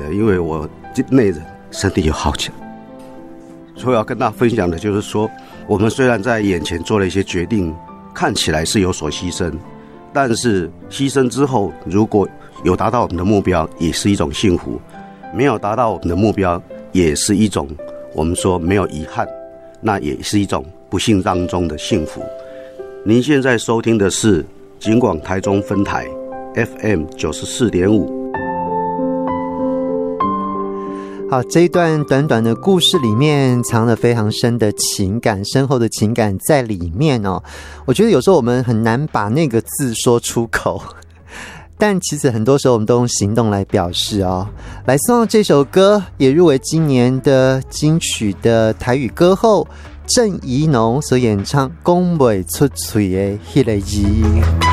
的，因为我内人身体有好起来。所以要跟大家分享的就是说，我们虽然在眼前做了一些决定，看起来是有所牺牲，但是牺牲之后，如果有达到我们的目标，也是一种幸福；没有达到我们的目标，也是一种我们说没有遗憾，那也是一种不幸当中的幸福。您现在收听的是警广台中分台 FM 94.5。 好，这一段短短的故事里面藏了非常深的情感，深厚的情感在里面哦。我觉得有时候我们很难把那个字说出口，但其实很多时候我们都用行动来表示哦。来送这首歌也入围今年的金曲的台语歌后郑宜农所演唱《讲袂出嘴的迄个字》。